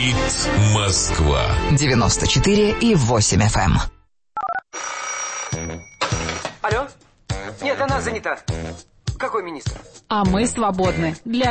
Говорит Москва. 94,8 FM. Алло? Нет, она занята. Какой министр? А мы свободны для